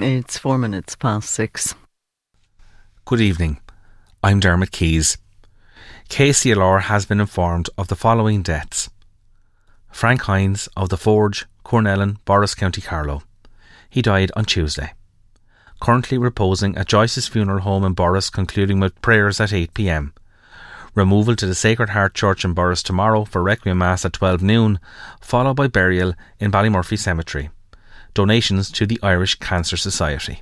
It's 4 minutes past 6. Good evening. I'm Dermot Keys. KCLR has been informed of the following deaths. Frank Hines of the Forge, Cornellon, Borris, County Carlow. He died on Tuesday. Currently reposing at Joyce's funeral home in Borris, concluding with prayers at 8 p.m. Removal to the Sacred Heart Church in Borris tomorrow for Requiem Mass at 12 noon, followed by burial in Ballymurphy Cemetery. Donations to the Irish Cancer Society.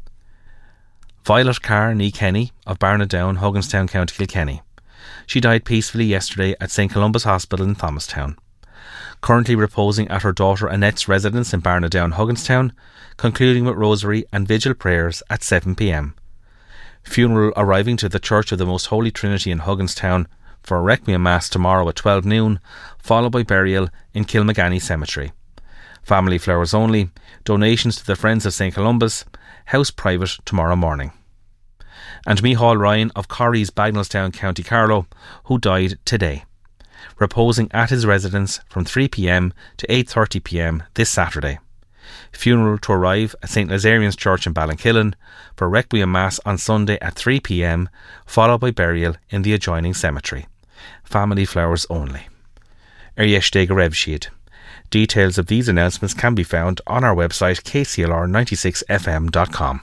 Violet Carr Nee Kenny of Barnadown, Hugginstown, County Kilkenny. She died peacefully yesterday at St Columba's Hospital in Thomastown. Currently reposing at her daughter Annette's residence in Barnadown, Hugginstown, concluding with rosary and vigil prayers at 7 p.m. Funeral arriving to the Church of the Most Holy Trinity in Hugginstown for a Requiem Mass tomorrow at 12 noon, followed by burial in Kilmagany Cemetery. Family flowers only. Donations to the Friends of St Columba's. House private tomorrow morning. And Micheál Ryan of Corrie's, Bagnallstown, County Carlow, who died today, reposing at his residence from 3 p.m. to 8:30 p.m. this Saturday. Funeral to arrive at St Lazarian's Church in Ballinkillen for Requiem Mass on Sunday at 3 p.m, followed by burial in the adjoining cemetery. Family flowers only. Yesterday Rev Sheed. Details of these announcements can be found on our website kclr96fm.com.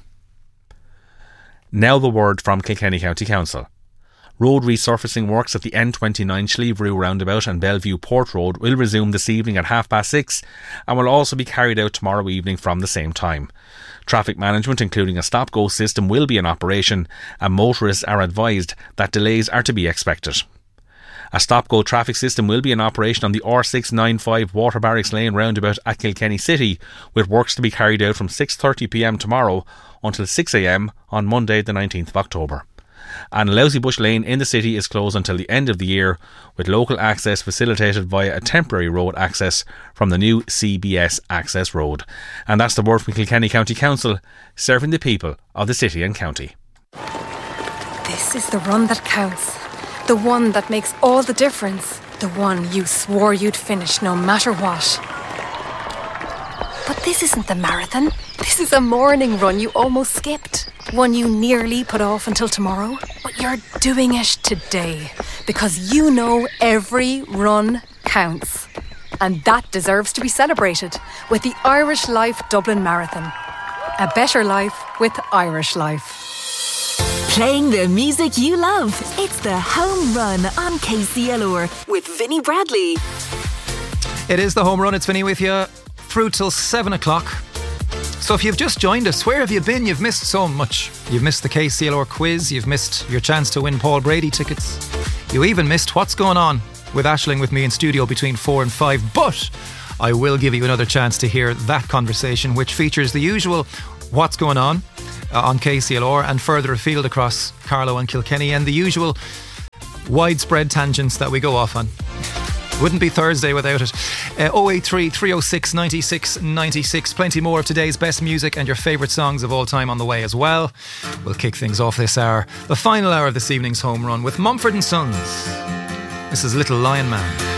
Now the word from Kilkenny County Council. Road resurfacing works at the N29 Schlievrew roundabout and Bellevue Port Road will resume this evening at 6:30 and will also be carried out tomorrow evening from the same time. Traffic management, including a stop-go system, will be in operation, and motorists are advised that delays are to be expected. A stop-go traffic system will be in operation on the R695 Water Barracks Lane roundabout at Kilkenny City, with works to be carried out from 6:30 p.m. tomorrow until 6 a.m. on Monday the 19th of October. And Lousy Bush Lane in the city is closed until the end of the year, with local access facilitated via a temporary road access from the new CBS Access Road. And that's the word from Kilkenny County Council, serving the people of the city and county. This is the run that counts. The one that makes all the difference. The one you swore you'd finish no matter what. But this isn't the marathon. This is a morning run you almost skipped. One you nearly put off until tomorrow. But you're doing it today. Because you know every run counts. And that deserves to be celebrated with the Irish Life Dublin Marathon. A better life with Irish Life. Playing the music you love. It's the Home Run on KCLR with Vinnie Bradley. It is the Home Run. It's Vinnie with you through till 7 o'clock. So if you've just joined us, where have you been? You've missed so much. You've missed the KCLR quiz. You've missed your chance to win Paul Brady tickets. You even missed what's going on with Aisling with me in studio between 4 and 5. But I will give you another chance to hear that conversation, which features the usual what's going on KCLR and further afield across Carlow and Kilkenny, and the usual widespread tangents that we go off on. Wouldn't be Thursday without it. 083 306 96 96. Plenty more of today's best music and your favourite songs of all time on the way as well. We'll kick things off this hour, the final hour of this evening's Home Run, with Mumford & Sons. This is Little Lion Man.